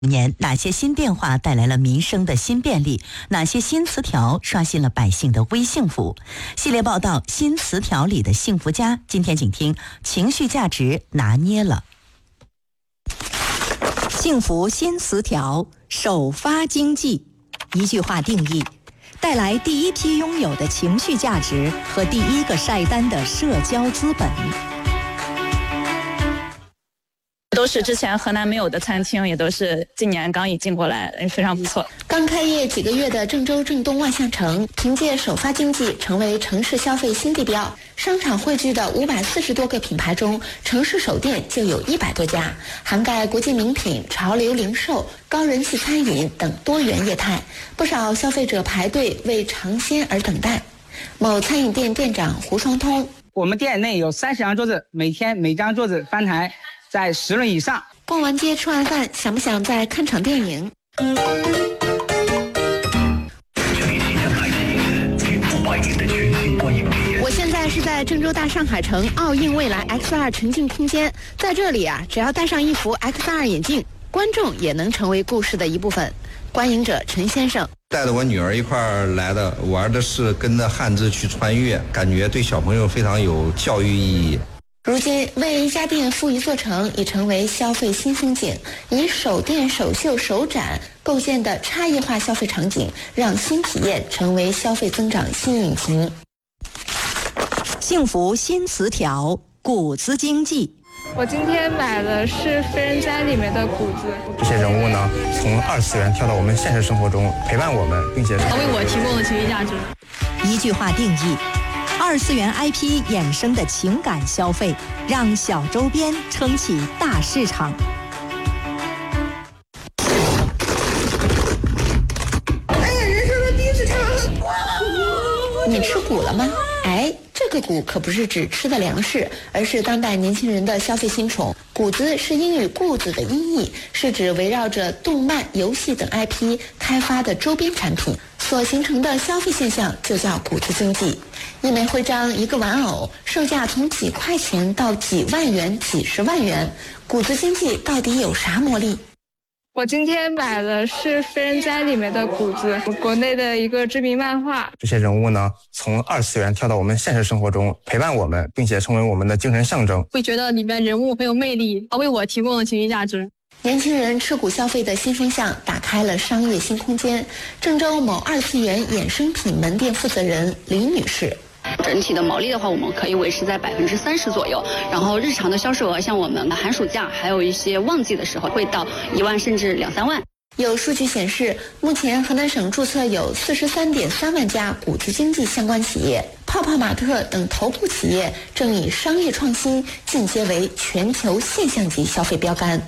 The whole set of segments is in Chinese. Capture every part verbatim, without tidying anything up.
年哪些新变化带来了民生的新便利？哪些新词条刷新了百姓的微幸福？系列报道《新词条里的幸福家》，今天请听情绪价值拿捏了。幸福新词条，首发经济。一句话定义：带来第一批拥有的情绪价值和第一个晒单的社交资本。 都是之前河南没有的餐厅，也都是今年刚引进过来，非常不错。 刚开业几个月的郑州郑东万象城，凭借首发经济成为城市消费新地标。商场汇聚的五百四十多个品牌中，城市首店就有一百多家，涵盖国际名品、潮流零售、高人气餐饮等多元业态。不少消费者排队为尝鲜而等待。某餐饮店店长胡双通： 我们店内有三十张桌子，每天每张桌子翻台在十轮以上。 逛完街吃完饭，想不想再看场电影？我现在是在郑州大上海城奥映未来 X 二 沉浸空间，在这里啊，只要戴上一副 X 二 眼镜，观众也能成为故事的一部分。观影者陈先生： 带着我女儿一块儿来的，玩的是跟着汉字去穿越，感觉对小朋友非常有教育意义。 如今，为一家店赋一座城已成为消费新风景。以首店、首秀、首展构建的差异化消费场景，让新体验成为消费增长新引擎。 幸福新词条，谷子经济。 我今天买的是《非人哉》里面的谷子。 这些人物呢，从二次元跳到我们现实生活中，陪伴我们，并且为我提供了情绪价值。 一句话定义：二次元 I P 衍生的情感消费，让小周边撑起大市场。 哎呀，人生的第一次看完，你吃谷了吗？哎，这个谷可不是指吃的粮食，而是当代年轻人的消费新宠。谷子是英语固子的音译，是指围绕着动漫、游戏等 I P 开发的周边产品所形成的消费现象，就叫谷子经济。一枚徽章，一个玩偶，售价从几块钱到几万元、几十万元。谷子经济到底有啥魔力？ 我今天买的是《非人哉》里面的谷子，国内的一个知名漫画。 这些人物呢，从二次元跳到我们现实生活中，陪伴我们，并且成为我们的精神象征。 会觉得里面人物很有魅力，为我提供了情绪价值。 年轻人吃谷消费的新风向打开了商业新空间。郑州某二次元衍生品门店负责人李女士： 整体的毛利的话，我们可以维持在百分之三十左右。然后日常的销售额，像我们寒暑假还有一些旺季的时候，会到一万甚至两三万。 有数据显示，目前河南省注册有四十三点三万家谷子经济相关企业，泡泡玛特等头部企业正以商业创新进阶为全球现象级消费标杆。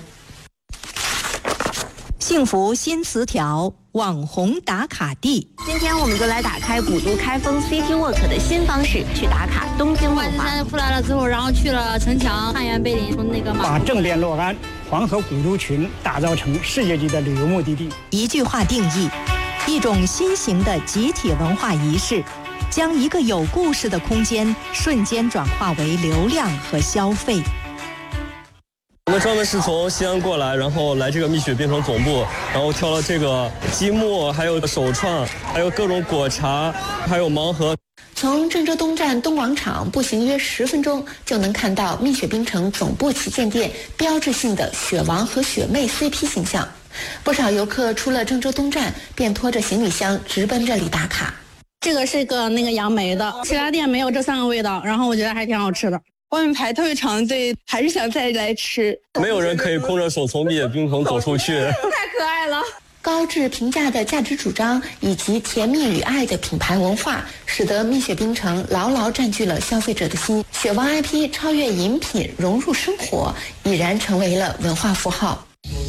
幸福新词条，网红打卡地。 今天我们就来打开古都开封 City Walk 的新方式，去打卡东京万华。 山出来了之后，然后去了城墙、汉源碑林，从那个把正汴洛安黄河古都群打造成世界级的旅游目的地。 一句话定义：一种新型的集体文化仪式，将一个有故事的空间瞬间转化为流量和消费。 我们专门是从西安过来，然后来这个蜜雪冰城总部，然后挑了这个积木，还有手串，还有各种果茶，还有盲盒。 从郑州东站东广场步行约十分钟，就能看到蜜雪冰城总部旗舰店标志性的雪王和雪妹 C P 形象。不少游客出了郑州东站，便拖着行李箱直奔这里打卡。 这个是个那个杨梅的，其他店没有这三个味道，然后我觉得还挺好吃的。 外面排特别长队，还是想再来吃。 没有人可以空着手从蜜雪冰城走出去。 太可爱了。 高质评价的价值主张以及甜蜜与爱的品牌文化，使得蜜雪冰城牢牢占据了消费者的心。雪王 I P 超越饮品，融入生活，已然成为了文化符号。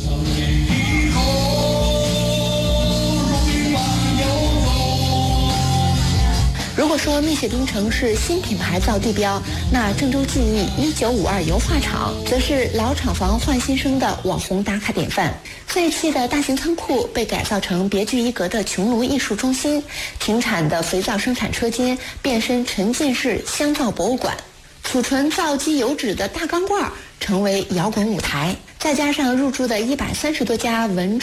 如果说蜜雪冰城是新品牌造地标，那郑州记忆一九五二油画厂则是老厂房换新生的网红打卡典范。废弃的大型仓库被改造成别具一格的穹庐艺术中心，停产的肥皂生产车间变身沉浸式香皂博物馆。 储存造机油脂的大钢罐成为摇滚舞台，再加上入驻的一百三十多家文